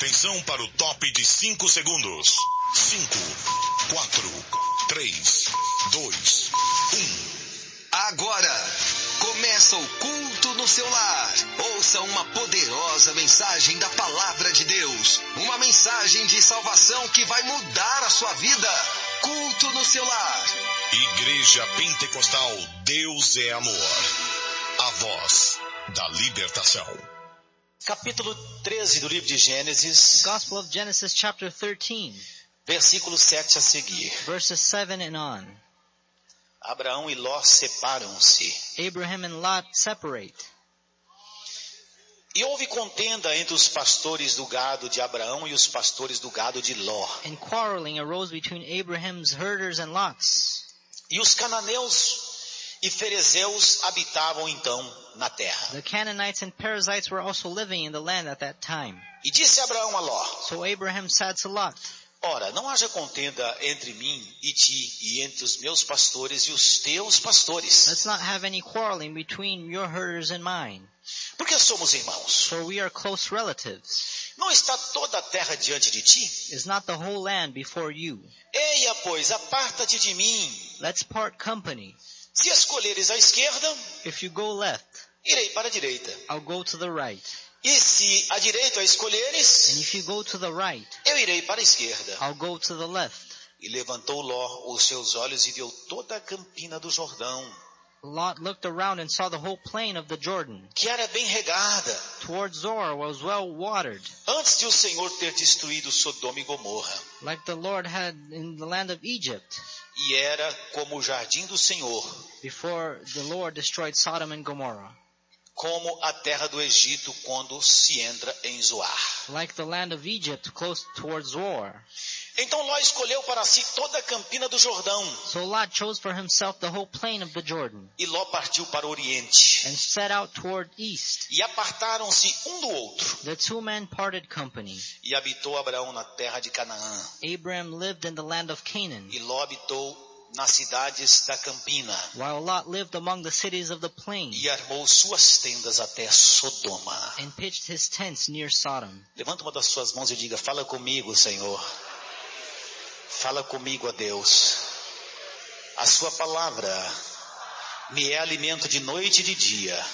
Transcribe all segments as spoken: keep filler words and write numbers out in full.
Atenção para o top de cinco segundos. cinco, quatro, três, dois, um. Agora, começa o culto no seu lar. Ouça uma poderosa mensagem da Palavra de Deus. Uma mensagem de salvação que vai mudar a sua vida. Culto no seu lar. Igreja Pentecostal Deus é Amor. A voz da libertação. Capítulo treze do livro de Gênesis. Gospel of Genesis chapter thirteen. Versículo sete a seguir. Verses seven and on. Abraão e Ló separam-se. Abraham and Lot separate. E houve contenda entre os pastores do gado de Abraão e os pastores do gado de Ló. And quarreling arose between Abraham's herders and Lot's. E os cananeus e ferezeus habitavam então na terra. The Canaanites and Perizzites were also living in the land at that time. E disse Abraão a Ló: So Abraham said to Lot, Ora, não haja contenda entre mim e ti, e entre os meus pastores e os teus pastores. Let's not have any quarreling between your herders and mine, Porque somos irmãos. for we are close relatives. Não está toda a terra diante de ti? Is not the whole land before you? Eia, pois, aparta-te de mim. Let's part company. Se escolheres a esquerda, If you go left, irei para a direita. I'll go to the right. E se a direita a And escolheres, if you go to the right, eu irei para a esquerda. I'll go to the left. E levantou Ló os seus olhos e viu toda a campina do Jordão, Lot looked around and saw the whole plain of the Jordan. que era bem regada, Towards Zoar was well watered, antes de o Senhor ter destruído Sodoma e Gomorra. like the Lord had in the land of Egypt, E era como o jardim do Senhor, before the Lord destroyed Sodom and Gomorrah, como a terra do Egito quando se entra em Zoar. like the land of Egypt close towards Zoar. Então Ló escolheu para si toda a campina do Jordão, So Lot chose for himself the whole plain of the Jordan, e Ló partiu para o oriente. and set out toward east. E apartaram-se um do outro. The two men parted company. E habitou Abraão na terra de Canaã. Abraham lived in the land of Canaan, E Ló habitou nas cidades da campina. while Lot lived among the cities of the plain, E armou suas tendas até Sodoma. and pitched his tents near Sodom. Levanta uma das suas mãos e diga: fala comigo, Senhor. Fala comigo, ó Deus. A sua palavra me é alimento de noite e de dia.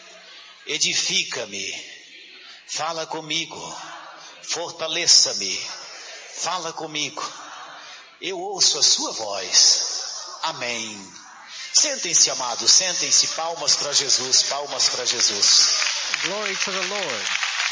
Edifica-me. Fala comigo. Fortaleça-me. Fala comigo. Eu ouço a sua voz. Amém. Sentem-se, amados. Sentem-se. Palmas para Jesus. Palmas para Jesus. Glory to the Lord.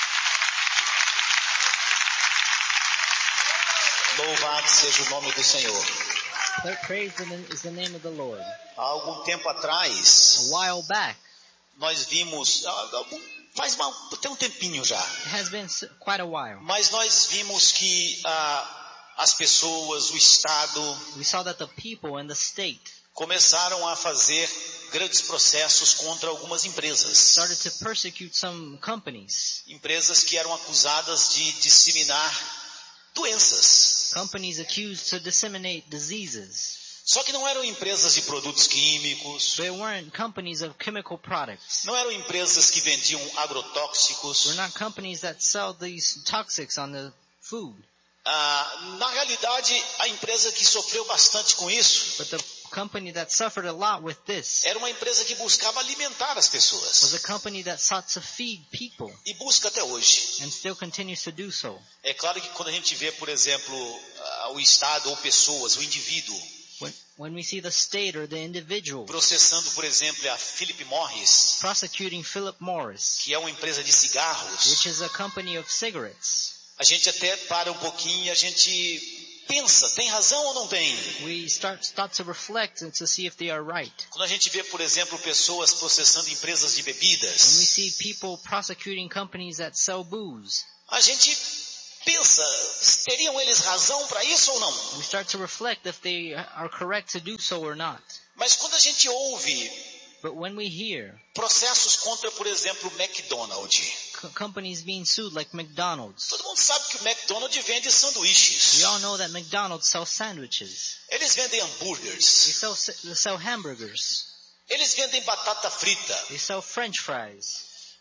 Louvado seja o nome do Senhor. Praise is the name of the Lord. Há algum tempo atrás, A while back, nós vimos, faz mal, tem um tempinho já, it has been s- quite a while, mas nós vimos que ah, as pessoas, o Estado, we saw that the people and the state começaram a fazer grandes processos contra algumas empresas. started to persecute some companies. Empresas que eram acusadas de disseminar doenças. Companies accused to disseminate diseases. Só que não eram empresas de produtos químicos, They weren't companies of chemical products. não eram empresas que vendiam agrotóxicos. We're not companies that sell these toxics on the food. Ah, na realidade, a empresa que sofreu bastante com isso But the company that suffered a lot with this era uma empresa que buscava alimentar as was pessoas. a company that sought to feed people E busca até hoje. and still continues to do so. É claro que quando a gente vê, por exemplo, ah, o Estado ou pessoas, o indivíduo, When, when we see the state or the individual processando, por exemplo, a Philip Morris, prosecuting Philip Morris, que é uma empresa de cigarros, which is a company of cigarettes, a gente até para um pouquinho e a gente pensa, tem razão ou não tem? we start start to reflect and to see if they are right. Quando a gente vê, por exemplo, pessoas processando empresas de When we bebidas, see people prosecuting companies that sell booze, a gente pensa, teriam eles razão para isso ou não? we start to reflect if they are correct to do so or not. Mas quando a gente ouve But when we hear processos contra, por exemplo, o McDonald's, co- companies being sued like McDonald's, todo mundo sabe que o McDonald's vende sanduíches. we all know that McDonald's sells sandwiches. Eles vendem They hambúrgueres. sell they sell hamburgers. Eles vendem batata frita. They sell French fries.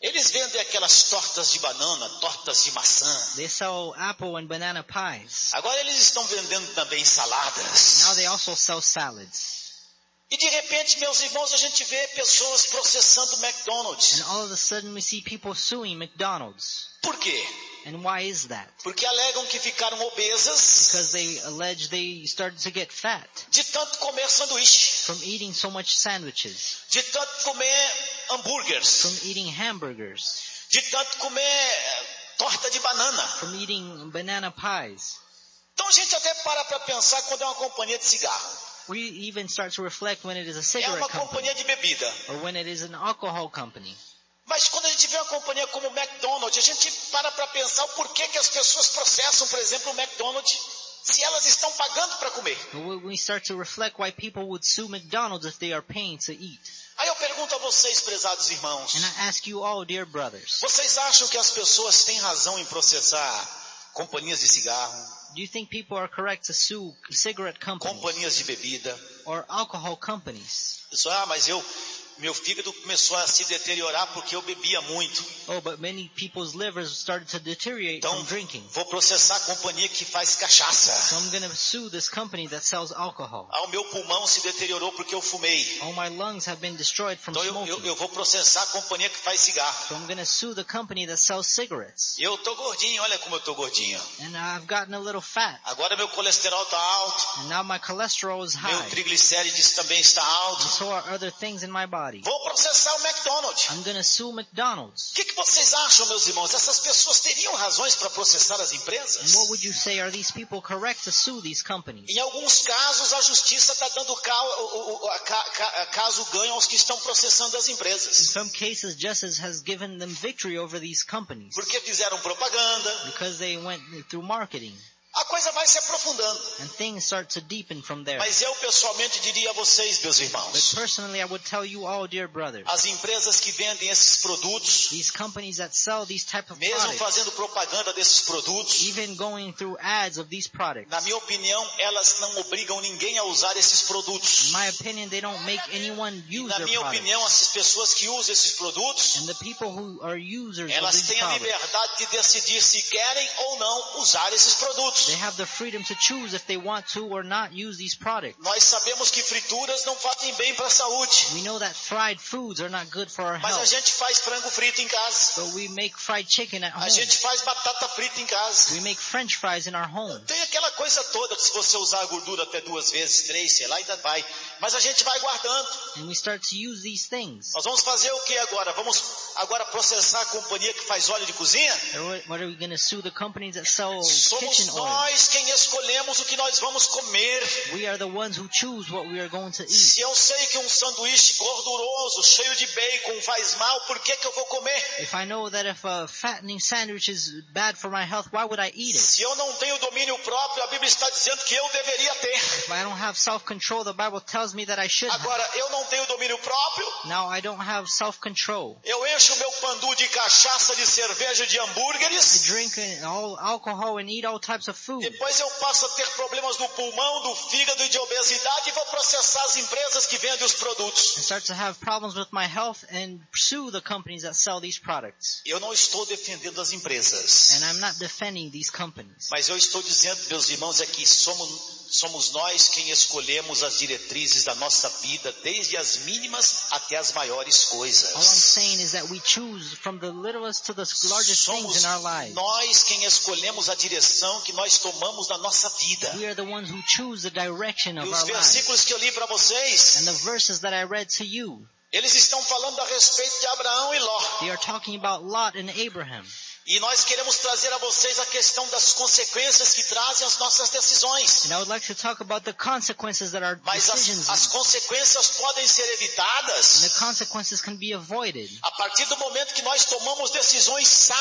Eles vendem aquelas tortas de banana, tortas de maçã. They sell apple and banana pies. Agora eles estão vendendo também saladas. Now they also sell salads. E de repente, meus irmãos, a gente vê pessoas processando McDonald's. And all of a sudden we see people suing McDonald's. Por quê? And why is that? Porque alegam que ficaram obesas Because they allege they started to get fat de tanto comer sanduíche, from eating so much sandwiches, de tanto comer hambúrgueres, from eating hamburgers, de tanto comer eh, torta de banana. from eating banana pies. Então a gente até para para pensar quando é uma companhia de cigarro. We even start to reflect when it is a É cigarette uma company companhia de bebida. or when it is an alcohol company. Mas quando a gente vê uma companhia como o McDonald's, a gente para para pensar o porquê que as pessoas processam, por exemplo, o McDonald's, se elas estão pagando para comer. But we start to reflect why people would sue McDonald's if they are paying to eat. Aí eu pergunto a vocês, prezados irmãos, And I ask you all, dear brothers, vocês acham que as pessoas têm razão em processar companhias de cigarro, do you think people are correct to sue cigarette companies companhias de bebida? or alcohol companies? Pessoal, ah, mas eu, meu fígado começou a se deteriorar porque eu bebia muito. Oh, but many people's livers started to deteriorate Então, from drinking. vou processar a companhia que faz cachaça. So I'm going to sue this company that sells alcohol. Ah, o meu pulmão se deteriorou porque eu fumei. All my lungs have been destroyed from Então eu, eu, smoking. eu vou processar a companhia que faz cigarro. So I'm going to sue the company that sells cigarettes. Eu tô gordinho, olha como eu tô gordinho. And I've gotten a little fat. Agora meu colesterol tá alto, And now my cholesterol is meu high. triglicérides também está alto. And so are other things in my body. Vou processar o McDonald's. I'm going to sue McDonald's. O que, que vocês acham, meus irmãos? Essas pessoas teriam razões para processar as And empresas? what would you say? Are these people correct to sue these companies? Em alguns casos, a justiça está dando ca- o- o- a ca- ca- caso ganho aos que estão processando as In empresas. some cases, justice has given them victory over these companies Porque fizeram propaganda. because they went through marketing. A coisa vai se aprofundando. And things start to deepen from there. Mas eu pessoalmente diria a vocês, meus But irmãos, personally, I would tell you all, dear brothers, as empresas que vendem esses produtos, these companies that sell these type of mesmo products, fazendo propaganda desses produtos, even going through ads of these products, na minha opinião, elas não obrigam ninguém a usar esses produtos. in my opinion, they don't make anyone use Na their minha products. opinião, essas pessoas que usam esses produtos, And the people who are users of elas these têm a products, liberdade de decidir se querem ou não usar esses produtos. they have the freedom to choose if they want to or not use these products. Nós sabemos que frituras não fazem bem para a saúde, We know that fried foods are not good for our mas a health, gente faz frango frito em casa. but we make fried chicken at A home. gente faz batata frita em casa. We make French fries in our home. Tem aquela coisa toda que se você usar a gordura até duas vezes, três, sei lá, ainda vai. Mas a gente vai guardando. And we start to use these things. Nós vamos fazer o que agora? Vamos agora processar a companhia que faz óleo de cozinha? Or what what are we going to sue the companies that sell Somos kitchen oil? nós quem escolhemos o que nós vamos comer. We are the ones who choose what we are going to eat. Se eu sei que um sanduíche gorduroso, cheio de bacon, faz mal, por que que eu vou comer? If I know that if a fattening sandwich is bad for my health, why would I eat it? Se eu não tenho domínio próprio, a Bíblia está dizendo que eu deveria ter. If I don't have self-control, the Bible tells me that I should have. Agora, eu não tenho domínio próprio, Now I don't have self-control. eu encho o meu pandu de cachaça, de cerveja, de I hambúrgueres. drink uh, all alcohol and eat all types of food. Depois eu passo a ter problemas no pulmão, do fígado e de obesidade e vou processar as empresas que vendem os produtos. And start to have problems with my health and sue the companies that sell these products. Eu não estou defendendo as empresas, And I'm not defending these companies. mas eu estou dizendo, meus irmãos, é que somos, somos nós quem escolhemos as diretrizes da nossa vida, desde as mínimas até as maiores All I'm coisas. saying is that we choose from the littlest to the largest things Somos in our lives. nós quem escolhemos a direção que nós tomamos na nossa vida. We are the ones who choose the direction E of os our lives. versículos que eu li para vocês, And the verses that I read to you, eles estão falando a respeito de Abraão e Ló. they are talking about Lot and Abraham. E nós queremos trazer a vocês a questão das consequências que trazem as nossas decisões. And I would like to talk about the consequences that our Mas decisions, as, as consequências podem ser and the evitadas consequences can be avoided a partir do momento que nós tomamos decisões from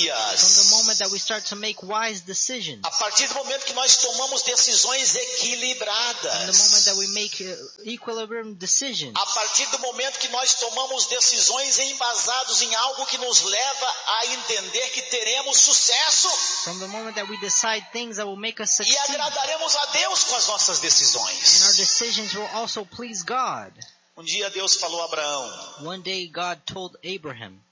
the moment sábias. that we start to make wise decisions. A partir do momento que nós tomamos decisões From the equilibradas. moment that we make uh, equilibrium decisions. A partir do momento que nós tomamos decisões embasados em algo que nos leva a entender que teremos sucesso From the moment that we decide things that will make us e succeed. agradaremos a Deus com as nossas And our decisões. decisions will also please God. Um dia Deus falou a Abraão, One day God told Abraham,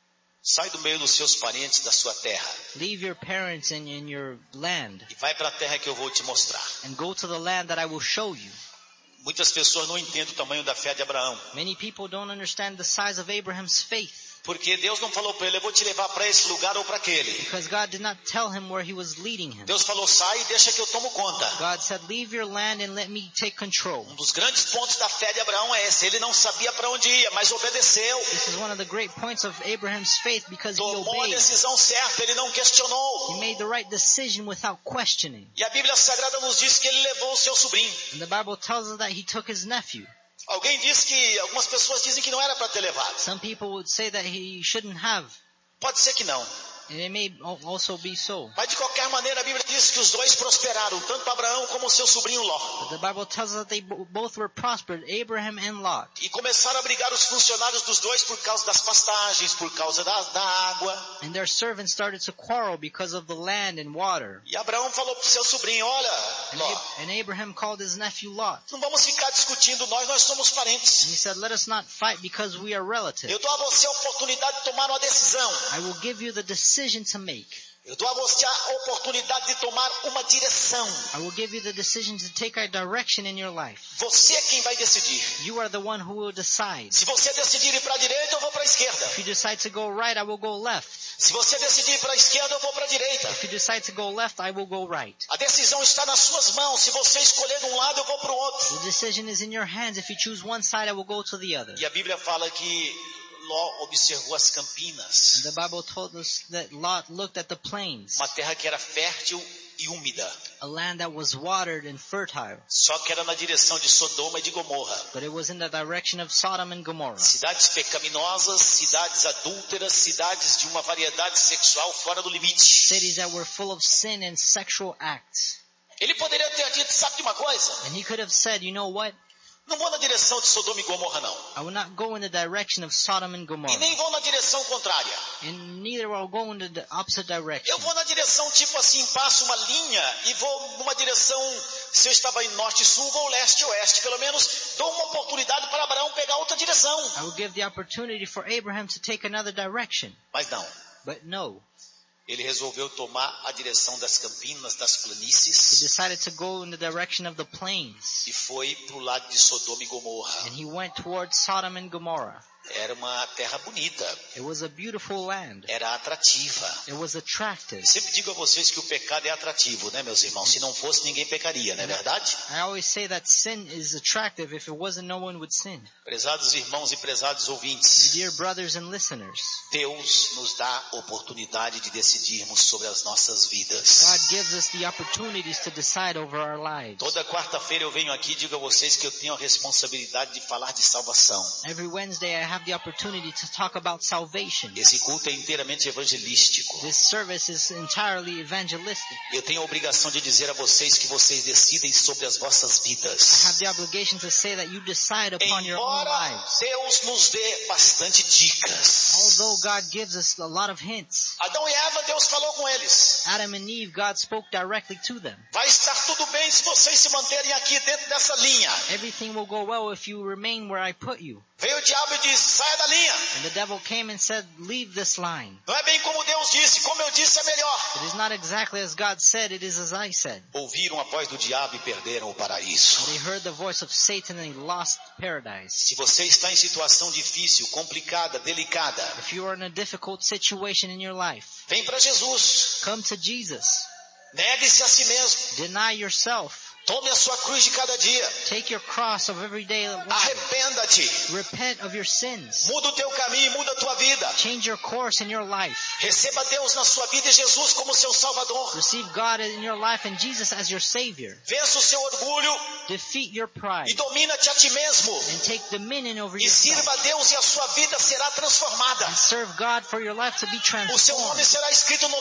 Sai do meio dos seus parentes, da sua terra, Leave your parents and, and your land e vai para a terra que eu vou te mostrar. and go to the land that I will show you. Muitas pessoas não entendem o tamanho da fé de Abraão, Many people don't understand the size of Abraham's faith porque Deus não falou para ele, eu vou te levar para esse lugar ou para aquele. because God did not tell him where he was leading him. Deus falou, sai e deixa que eu tomo conta. God said, leave your land and let me take control. Um dos grandes pontos da fé de Abraão é esse, ele não sabia para onde ia, mas obedeceu. This is one of the great points of Abraham's faith because he Tomou a obeyed. decisão certa, ele não questionou. He made the right decision without questioning. E a Bíblia Sagrada nos diz que ele levou o seu sobrinho. And the Bible tells us that he took his nephew. Alguém diz que, algumas pessoas dizem que não era para ter levado. Some people would say that he shouldn't have. Pode ser que não. And it may al- also be so. Mas de qualquer maneira a Bíblia diz que os dois prosperaram, tanto Abraão como o seu sobrinho Ló. But the Bible tells us that they bo- both were prospered, Abraham and Lot. E começaram a brigar os funcionários dos dois por causa das pastagens, por causa da, da água. And their servants started to quarrel because of the land and water. E Abraão falou para o seu sobrinho, olha, And, Ló, Ab- and Abraham called his nephew Lot. não vamos ficar discutindo nós, nós somos parentes. And he said, let us not fight because we are relatives. Eu dou a você a oportunidade de tomar uma decisão. I will give you the decision to make. Eu dou a você a oportunidade de tomar uma direção. I will give you the decision to take a direction in your life. Você é quem vai decidir. You are the one who will decide. Se você decidir ir para a direita, eu vou para a esquerda. If you decide to go right, I will go left. Se você decidir ir para a esquerda, eu vou para a direita. If you decide to go left, I will go right. A decisão está nas suas mãos. Se você escolher de um lado, eu vou para o outro. The decision is in your hands. If you choose one side, I will go to the other. E a Bíblia fala que Ló observou as campinas. And the Bible told us that Lot looked at the plains, Uma terra que era fértil e úmida. a land that was watered and fertile, Só que era na direção de Sodoma e de Gomorra. but it was in the direction of Sodom and Gomorrah. Cidades pecaminosas, cidades adúlteras, cidades de uma variedade sexual fora do limite. Cities that were full of sin and sexual acts. Ele poderia ter dito, sabe de uma coisa? And he could have said, you know what? Não vou na direção de Sodoma e Gomorra, não. I will not go in the direction of Sodom and E Gomorrah. nem vou na direção contrária. And neither will I go in the opposite direction. Eu vou na direção tipo assim, passo uma linha e vou numa direção, se eu estava em norte e sul, vou leste e oeste. Pelo menos dou uma oportunidade para Abraão pegar outra direção. I will give the opportunity for Abraham to take another direction. Mas não. But no. Ele resolveu tomar a direção das campinas, das He planícies decided to go in the direction of the plains. e foi para o lado de Sodoma e Gomorra. And he went towards Sodom and Gomorrah. Era uma terra bonita, It was a beautiful land. era atrativa. It was attractive. Sempre digo a vocês que o pecado é atrativo, né, meus irmãos? Se não fosse, ninguém pecaria, não é verdade? I always say that sin is attractive. If it wasn't, no one would sin. Prezados irmãos e prezados ouvintes, Dear brothers and listeners, Deus nos dá oportunidade de decidirmos sobre as nossas vidas. God gives us the opportunities to decide over our lives. Toda quarta-feira eu venho aqui e digo a vocês que eu tenho a responsabilidade de falar de salvação. Every Wednesday I have the opportunity to talk about salvation. Esse culto é inteiramente evangelístico. This service is entirely evangelistic. Eu tenho a obrigação de dizer a vocês que vocês decidem sobre as vossas I have vidas. the obligation to say that you decide upon your own Embora lives. Deus nos dê bastante dicas. Although God gives us a lot of hints, Adão e Eva, Deus falou com eles. Adam and Eve, God spoke directly to them. Vai estar tudo bem se vocês se manterem aqui dentro dessa linha. Everything will go well if you remain where I put you. Veio o diabo e disse, saia da linha. And the devil came and said, leave this line. Não é bem como Deus disse, como eu disse é melhor. It is not exactly as God said, it is as I said. Ouviram a voz do diabo e perderam o paraíso. They heard the voice of Satan and they lost paradise. Se você está em situação difícil, complicada, delicada, If you are in a difficult situation in your life, vem para Jesus. come to Jesus. Negue-se a si mesmo. Deny yourself. Tome a sua cruz de cada dia. Take your cross of every day life. Arrependa-te. Repent of your sins. Muda o teu caminho, muda a tua vida. Change your course in your life. Receba Deus na sua vida e Jesus como seu Salvador. Receive God in your life and Jesus as your Savior. Vença o seu orgulho Defeat your e pride domina-te a ti mesmo. and take dominion over E yourself. sirva a Deus e a sua vida será transformada. And serve God for your life to be O seu nome transformed. será escrito no livro da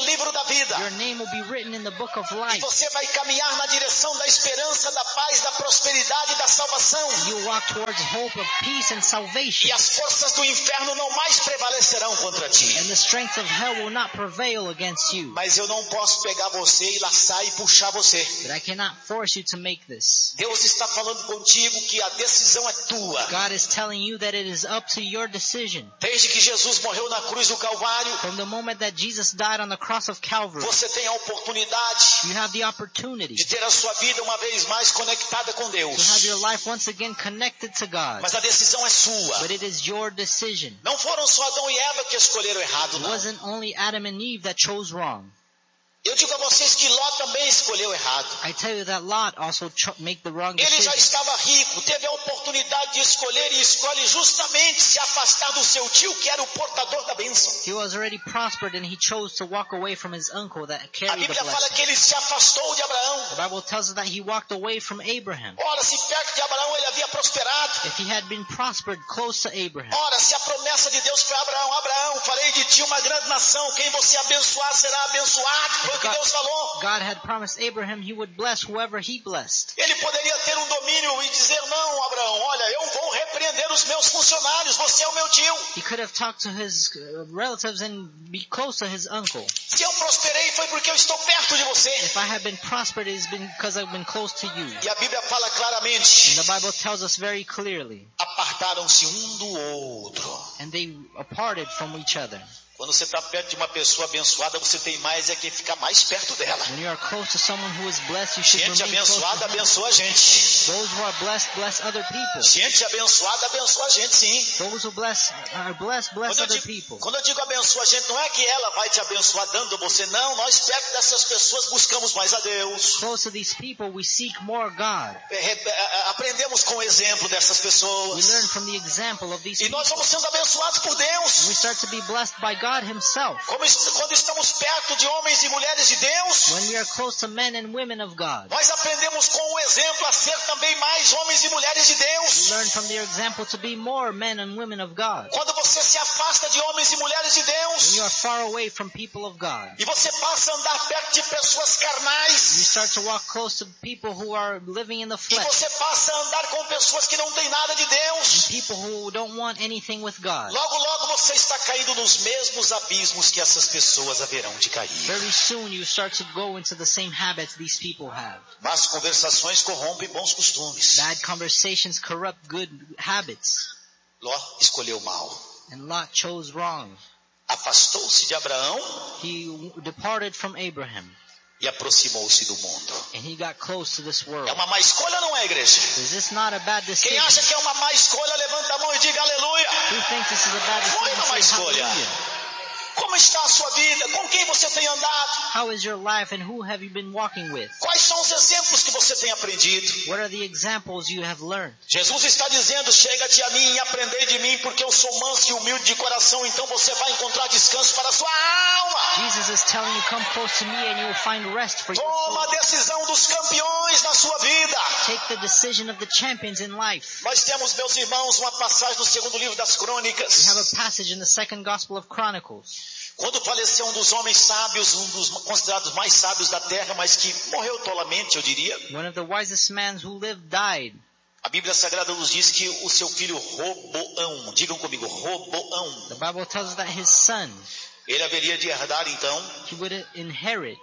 vida. Your name will be written in the book of E life. você vai caminhar na direção da esperança, da paz, da prosperidade e da salvação. You walk towards hope of peace and salvation. E as forças do inferno não mais prevalecerão contra ti. And the strength of hell will not prevail against you. Mas eu não posso pegar você e laçar e puxar você. But I cannot force you to make this. Deus está falando contigo que a decisão é tua. God is telling you that it is up to your decision. Desde que Jesus morreu na cruz do Calvário, From the moment that Jesus died on the cross of Calvary, você tem a oportunidade you have the opportunity de ter a sua vida uma vez mais conectada com to have Deus. your life once again connected to God. Mas a decisão é sua. But it is your decision. Não foram só Adão e Eva que escolheram errado, It não. wasn't only Adam and Eve that chose wrong. Eu digo a vocês que Ló também escolheu errado. I tell you that Lot also cho- make the wrong Ele já decision. estava rico, teve a oportunidade de escolher e escolhe justamente se afastar do seu tio, que era o portador da bênção. He was already prospered and he chose to walk away from his uncle that A carried the Bíblia fala blessing. que ele se afastou de Abraão. The Bible tells us that he walked away from Abraham. Ora, se perto de Abraão ele havia prosperado. If he had been prospered close to Abraham. Ora, se a promessa de Deus foi a Abraão, Abraão, farei de ti uma grande nação, quem você abençoar será abençoado. Foi o que God- Deus falou. God had promised Abraham he would bless whoever he blessed. Ele poderia ter um domínio e dizer, não, Abraão, olha, eu vou repreender os meus funcionários, você é o meu tio. He could have talked to his uh, relatives and be close to his uncle. Se eu prosperei foi porque eu estou perto de você. If I have been prospered, it has been because I've been close to you. E a Bíblia fala claramente, And the Bible tells us very clearly. apartaram-se um do outro. And they parted from each other. Quando você está perto de uma pessoa abençoada, você tem mais é que ficar mais perto dela. When you are close to someone who is blessed, you should Gente remain close to abençoada him. abençoa a gente. Those who are blessed, bless other people. Gente abençoada abençoa a gente, sim. Those who bless are blessed, bless Quando eu, other digo, people. quando eu digo abençoa a gente, não é que ela vai te abençoar dando a você, não. Nós perto dessas pessoas buscamos mais a Deus. Close to these people, we seek more God. É, é, aprendemos com o exemplo dessas We pessoas. learn from the example of these E people. nós vamos sendo abençoados por And Deus. we start to be blessed by God himself. Como est- quando estamos perto de homens e mulheres de Deus, When we are close to men and women of God. nós aprendemos com o exemplo a ser também mais homens e mulheres de We Deus. learn from their example to be more men and women of God. Quando você se afasta de homens e mulheres de When Deus, you are far away from people of God. e você passa a andar perto de pessoas You carnais, start to walk close to people who are living in the e flesh. você passa a andar com pessoas que não têm nada de Deus, People who don't want anything with God. logo, logo você está caindo nos mesmos abismos que essas pessoas haverão de cair. Very soon you start to go into the same habits these people have. Más conversações corrompem bons costumes. Bad conversations corrupt good habits. Ló escolheu mal. And Lot chose wrong. Afastou-se de Abraão He departed from Abraham. e aproximou-se do mundo. And he got close to this world. É uma má escolha ou não é, igreja? Is this not a bad Quem decision? acha que é uma má escolha, levanta a mão e diga aleluia. Who thinks this is a bad Foi uma má decision? Say escolha. hallelujah. Como está a sua vida? Com quem você tem andado? How is your life and who have you been walking with? Quais são os exemplos que você tem aprendido? What are the examples you have learned? Jesus está dizendo, chega-te a mim e aprendei de mim, porque eu sou manso e humilde de coração, então você vai encontrar descanso para a sua alma. Jesus is telling you, come close to me and you will find rest for your Toma a soul. decisão dos campeões na sua vida. Take the decision of the champions in life. Nós temos, meus irmãos, uma passagem no segundo livro das We have Crônicas. a passage in the second Gospel of Chronicles. Quando faleceu um dos homens sábios, um dos considerados mais sábios da terra, mas que morreu tolamente, eu diria. One of the wisest men who lived died. A Bíblia Sagrada nos diz que o seu filho Roboão, digam comigo, Roboão, The Bible tells us that his son, ele haveria de herdar então he would inherit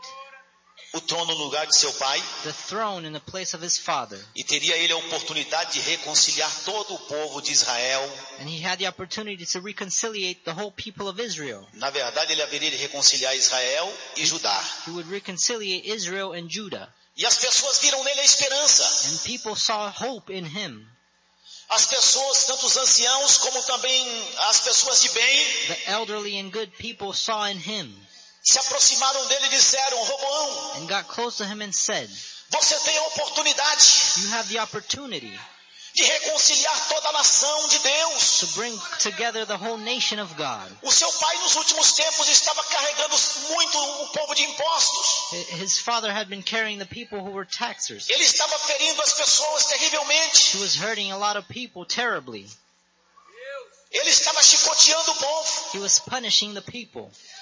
o trono no lugar de seu pai the throne in the place of his father. e teria ele a oportunidade de reconciliar todo o povo de Israel. And he had the opportunity to reconciliate the whole people of Israel. Na verdade, ele haveria de reconciliar Israel e Judá. He would reconciliate Israel and Judah. E as pessoas viram nele a esperança. And people saw hope in him. As pessoas, tanto os anciãos como também as pessoas de bem, The elderly and good people saw in him se aproximaram dele e disseram, Roboão, and got close to him and said, você tem a oportunidade you have the opportunity de reconciliar toda a nação de Deus. to bring together the whole nation of God. O seu pai nos últimos tempos estava carregando muito o povo de impostos. His father had been carrying the people who were taxers. Ele estava ferindo as pessoas terrivelmente. He was hurting a lot of people terribly. Ele estava chicoteando o povo. He was punishing the people.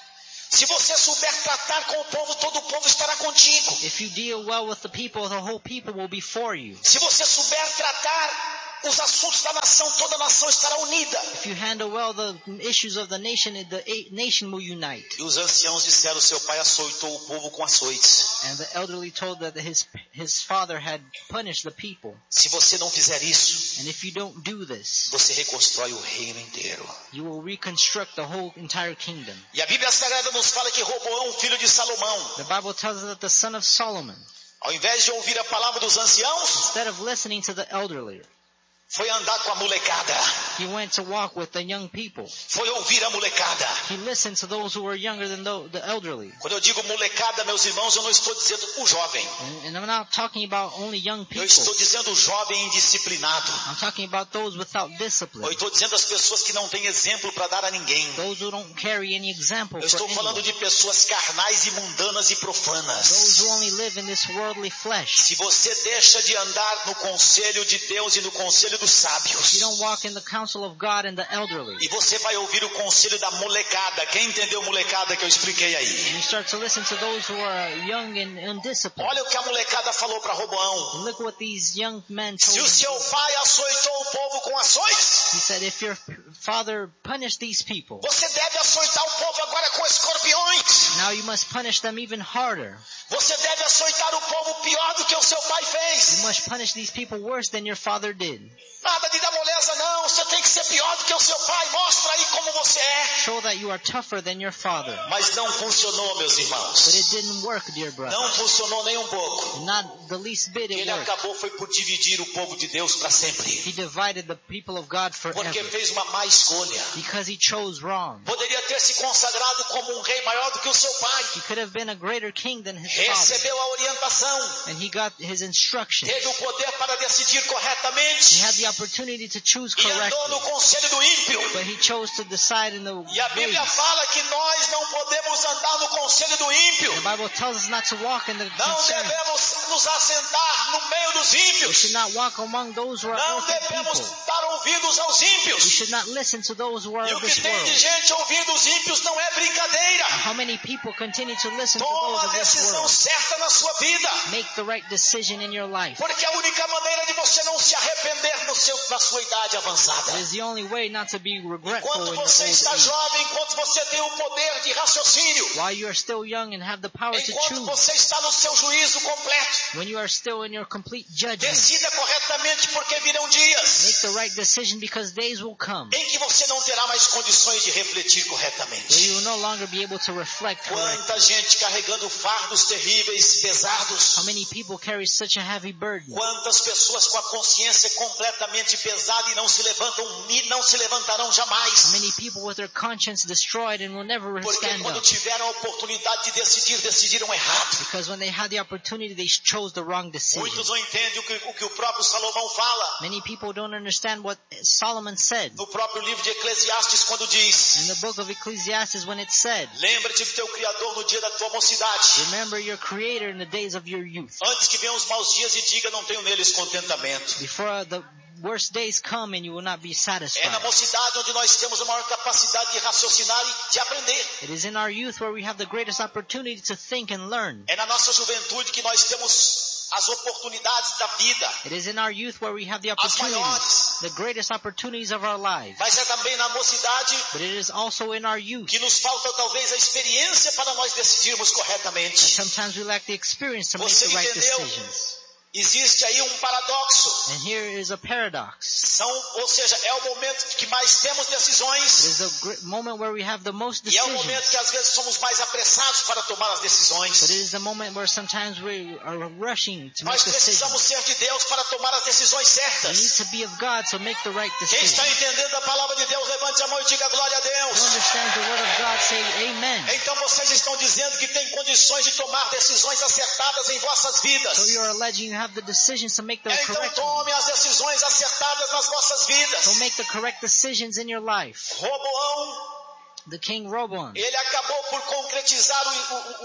Se você souber tratar com o povo, todo o povo estará contigo. If you deal well with the people, the whole people will be for you. Se você souber tratar os assuntos da nação, toda a nação estará unida. If you handle well the issues of the nation, the a- nation will unite. E os anciãos disseram, seu pai açoitou o povo com açoites. And the elderly told that his his father had punished the people. Se você não fizer isso, And if you don't do this, você reconstrói o reino inteiro. you will reconstruct the whole entire kingdom. E a Bíblia Sagrada nos fala que Roboão, filho de Salomão, The Bible tells us that the son of Solomon, ao invés de ouvir a palavra dos anciãos, instead of listening to the elderly, foi andar com a molecada. he went to walk with the young people. Foi ouvir a molecada. He listened to those who were younger than the, the elderly. Quando eu digo molecada, meus irmãos, eu não estou dizendo o jovem. And, and I'm not talking about only young Eu people. estou dizendo o jovem indisciplinado. I'm talking about those without Eu discipline. estou dizendo as pessoas que não têm exemplo para dar a ninguém. Those who don't carry any example Eu for estou falando anyone. de pessoas carnais e mundanas e Those profanas. who only live in this worldly flesh. Se você deixa de andar no conselho de Deus e no conselho dos sábios, You don't walk in the counsel of God and the elderly. e você vai ouvir o conselho da molecada. Quem entendeu molecada que eu expliquei And aí? you start to listen to those who are young and undisciplined. Olha o que a molecada falou para Roboão. And look what these young men Se told o him. seu pai açoitou o povo com açoites, He said, if your father punished these people, você deve açoitar o povo agora com escorpiões. now you must punish them even harder. Você deve açoitar o povo pior do que o seu pai You fez. must punish these people worse than your father did. Nada de dar moleza não, você tem que ser pior do que o seu pai. Mostra aí como você é. Show that you are tougher than your father. Mas não funcionou, meus But irmãos. it didn't work, dear brother. Não funcionou nem um pouco. Not the least bit it Ele worked. acabou foi por dividir o povo de Deus para sempre. He divided the people of God Porque forever fez uma má escolha. because he chose wrong. Poderia ter se consagrado como um rei maior do que o seu pai. He could have been a greater king than his father. Recebeu a orientação. And he got his instruction. Teve o poder para decidir corretamente. He had the opportunity to choose E andou no correctly. conselho do ímpio. But he chose to decide in the E a Bíblia ways. fala que nós não podemos andar no conselho do ímpio. The Bible tells us not to walk in the Não concern. devemos nos assentar no meio dos We ímpios. should not walk among those who are Não wicked devemos people. dar ouvidos aos We ímpios. should not listen to those who are E o of que this tem de world. gente ouvindo os ímpios não é brincadeira. How many people continue to listen to Toma those a of this decisão world? certa na sua vida. Make the right decision in your life. Porque a única maneira de você não se arrepender no seu, na sua idade avançada. It is the only way not to be regretful Enquanto in your old você está age. jovem, enquanto você tem o poder de raciocínio, While you are still young and have the power to enquanto choose. você está no seu juízo completo, When you are still in your complete judgment. decida corretamente porque virão dias Make the right decision because days will come em que você não terá mais condições de refletir where corretamente. you will no longer be able to reflect correctly. Quanta gente carregando fardos terríveis, pesados. How many people carry such a heavy burden? Quantas pessoas com a consciência completamente pesada e não se levantam, não se levantarão How jamais. many people with their conscience destroyed and will never Porque stand quando up? tiveram a oportunidade de decidir, decidiram errado. Because when they had the opportunity, they chose the wrong decision. Muitos não entendem o que, o que o próprio Salomão fala Many people don't understand what Solomon said no próprio livro de Eclesiastes quando diz: in the book of Ecclesiastes when it said, lembra-te do teu Criador no dia da tua mocidade, remember your Creator in the days of your youth. antes que venham os maus dias e diga, não tenho neles contentamento. Before the worst days come and you will not be É na satisfied. mocidade onde nós temos a maior capacidade de raciocinar e de aprender. It is in our youth where we have the greatest opportunity to think and learn. É na nossa juventude que nós temos as oportunidades da vida, It is in our youth where we have the as opportunities, maiores. the greatest opportunities of our lives. Mas é também na mocidade But it is also in our youth. que nos falta talvez a experiência para nós decidirmos corretamente. Sometimes we lack the experience to make Você the right entendeu? decisions. Existe aí um paradoxo. And here is a paradox. São, ou seja, é o momento que mais temos It decisões is the gr- moment where we have the most e é o momento decisions. que às vezes somos mais apressados para tomar as But it decisões. is the moment where sometimes we are rushing to make Nós precisamos decisions. ser de Deus para tomar as decisões We need certas. to be of God to make the right Quem está decisions. entendendo a palavra de Deus, levante a mão e diga glória a Who Deus. understands the word of God, say amen. Então vocês estão dizendo que têm condições de tomar decisões acertadas em vossas So vidas. you are alleging you have the decisions to make the Então correct ones. tome as decisões acertadas nas vossas vidas. So make the correct decisions in your life. Roboão, The king Roboam, ele acabou por concretizar o, o, o, entre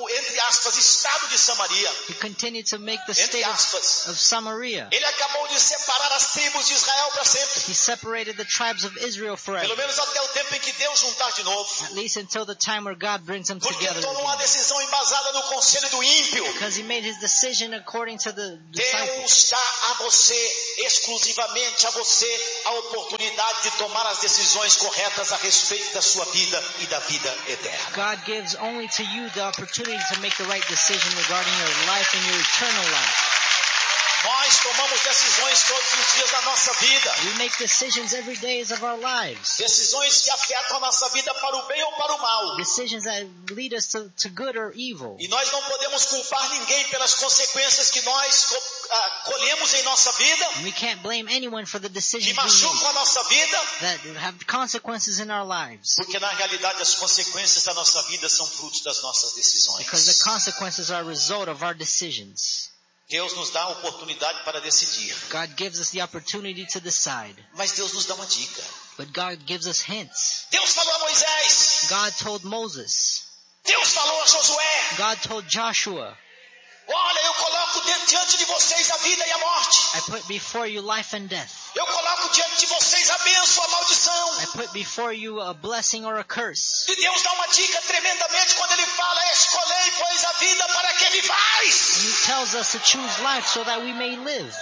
aspas, estado de Samaria, he continued to make the entre state of, aspas, of Samaria. ele acabou de separar as tribos de Israel para sempre. He separated the tribes of Israel forever. Pelo menos até o tempo em que Deus juntar de novo. At least until the time where God brings them Porque together tomou uma again. decisão embasada no conselho do ímpio. Because he made his decision according to the disciples. Deus dá a você, exclusivamente a você, a oportunidade de tomar as decisões corretas a respeito da sua vida e da vida eterna. God gives only to you the opportunity to make the right decision regarding your life and your eternal life. Nós tomamos decisões todos os dias da nossa vida. We make decisions every day of our lives. Decisões que afetam a nossa vida para o bem ou para o mal. Decisions that lead us to, to good or evil. E nós não podemos culpar ninguém pelas consequências que nós uh, colhemos em nossa vida. And we can't blame anyone for the Que decisions we machucam make a nossa vida. that have consequences in our lives. Porque na realidade as consequências da nossa vida são frutos das nossas decisões. Because the consequences are a result of our decisions. Deus nos dá a oportunidade para decidir. God gives us the opportunity to decide. Mas Deus nos dá uma dica. But God gives us hints. Deus falou a Moisés. God told Moses. Deus falou a Josué. God told Joshua. Olha, eu coloco diante de vocês a vida e a morte. I put before you life and death. Eu coloco diante de vocês a bênção, a maldição. I put before you a blessing or a curse. E Deus dá uma dica tremendamente quando Ele fala, escolhei, pois, a vida para que vivais. And he tells us to choose life so that we may live.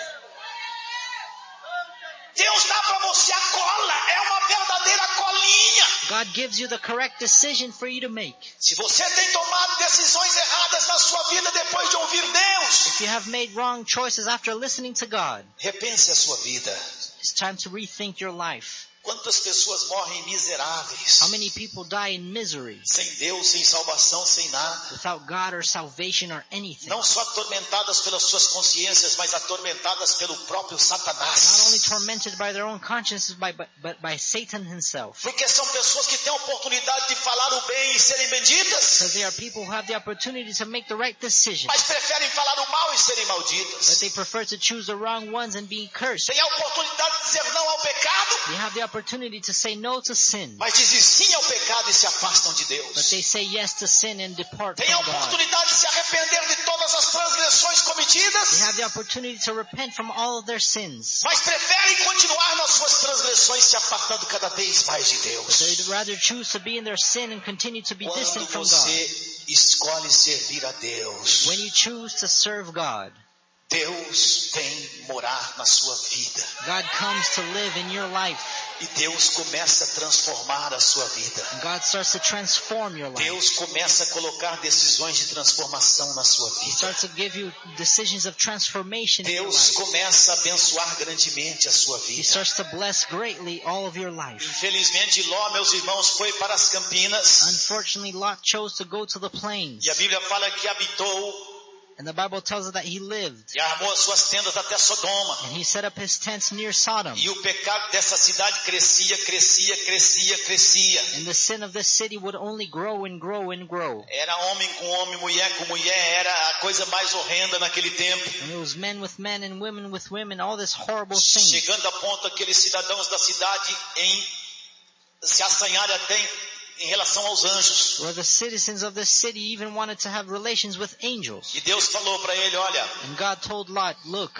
Deus dá para você a cola, é uma verdadeira colinha. God gives you the correct decision for you to make. Se você tem tomado decisões erradas na sua vida depois de ouvir Deus, If you have made wrong choices after listening to God, repense a sua vida. it's time to rethink your life. Quantas pessoas morrem miseráveis, How many people die in misery, sem Deus, sem salvação, sem nada. without God or salvation or anything? Não só atormentadas pelas suas consciências, mas atormentadas pelo próprio Not only Satanás. tormented by their own consciences, by, but, but by Satan himself. Porque são pessoas que têm a oportunidade de falar o bem e serem benditas, Because they are people who have the opportunity to make the right decision, mas preferem falar o mal e serem but malditas. they prefer to choose the wrong ones and be cursed. Têm a oportunidade de dizer não ao pecado, They have the opportunity to say no to sin, mas dizem sim ao pecado e se afastam de but Deus. they say yes to sin and depart Têm a from God. oportunidade de se arrepender de todas as transgressões They cometidas, have the opportunity to repent from all of their sins, mas preferem continuar nas suas transgressões, se apartando cada vez mais de Deus. they'd rather choose to be in their sin and continue to be Quando distant from God. você escolhe servir a Deus, When you choose to serve God, Deus vem morar na sua vida. God comes to live in your life. E Deus começa a transformar a sua vida. God starts to transform your life. Deus começa a colocar decisões de transformação na sua He vida. starts to give you decisions of transformation in your Deus life. começa a abençoar grandemente a sua He vida. starts to bless greatly all of your life. Infelizmente, Ló, meus irmãos, foi para as Campinas. Unfortunately, Lot chose to go to the plains. E a Bíblia fala que habitou And the Bible tells us that he lived. e armou as suas tendas até Sodoma. And he set up his tents near Sodom. E o pecado dessa cidade crescia, crescia, crescia, crescia. And the sin of this city would only grow and grow and grow. Era homem com homem, mulher com mulher, era a coisa mais horrenda naquele tempo. And it was men with men and women with women, all this horrible things. Chegando a ponto aqueles cidadãos da cidade em se assanharem até em, em relação aos anjos. Where the citizens of this city even wanted to have relations with angels. E Deus falou para ele, olha, And God told Lot, look,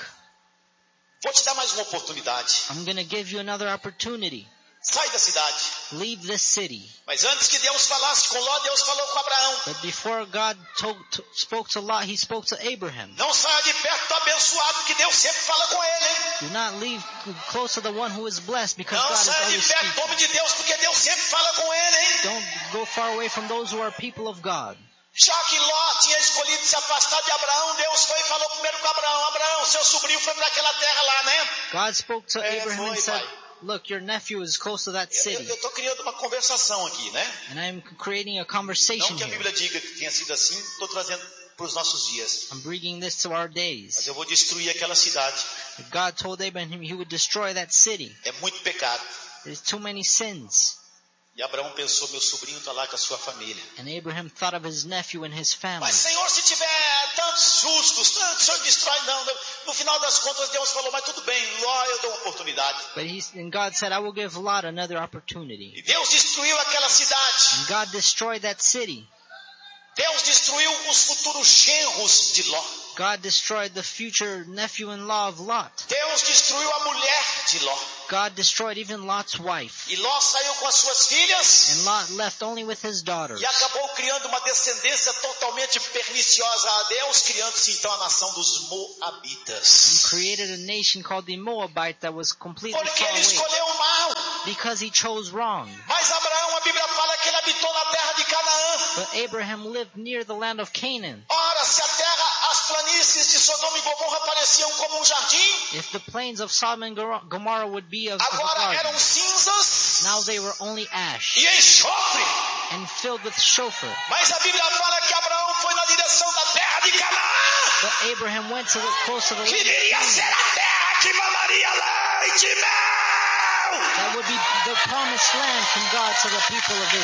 vou te dar mais uma oportunidade. I'm going to give you another opportunity. Sai da cidade. Leave this city. Mas antes que Deus falasse com Ló, Deus falou com Abraão. But before God told, to, spoke to Lot, he spoke to Abraham. Não saia de perto do abençoado, que Deus sempre fala com ele, hein? Do not leave close to the one who is blessed, because Não God is saia de always perto do speaking. homem de Deus, porque Deus sempre fala com ele, hein? Don't go far away from those who are people of God. Já que Ló tinha escolhido se afastar de Abraão, Deus foi e falou primeiro com Abraão. Abraão, seu sobrinho foi para aquela terra lá, né? God spoke to É, Abraham foi, and said, pai. look, your nephew is close to that Eu city. estou criando uma conversação aqui, né? And I'm creating a Não conversation que a here. Bíblia diga que tenha sido assim, estou trazendo para os nossos dias. I'm bringing this to our Mas days. eu vou destruir aquela cidade. God told Abraham he would destroy that city. É muito pecado. There's too many sins. E Abraão pensou, meu sobrinho está lá com a sua família. And Abraham thought of his nephew and his family. Mas Senhor, se tiver tantos justos, tantos, o Senhor destrói. Não, no final das contas Deus falou, mas tudo bem, Ló, eu dou uma oportunidade. But he, and God said, I will give Lot another E opportunity. Deus destruiu aquela cidade. And God destroyed that city. Deus destruiu os futuros genros de Ló. God destroyed the future nephew-in-law of Lot. Deus destruiu a mulher de Ló. God destroyed even Lot's wife. E Ló saiu com as suas filhas. And Lot left only with his daughters. E acabou criando uma descendência totalmente perniciosa a Deus, criando-se então a nação dos Moabitas. He created a nation called the Moabite that was completely Porque far ele away. escolheu o mal. Because he chose wrong. Mas Abraão, a Bíblia fala que ele habitou na terra de Canaã. But Abraham lived near the land of Canaan. Ora, se a terra, as planícies de Sodoma e Gomorra pareciam como um jardim, If the plains of Sodom and Gor- Gomorrah would be of, of a agora garden, eram cinzas now they were only ash e enxofre. and filled with shofar. Mas a Bíblia fala que Abraão foi na direção da terra de Canaã, But Abraham went to the close to the que land of iria ser Canaan. a terra que mamaria leite e mel. That would be the promised land from God to the people of Israel.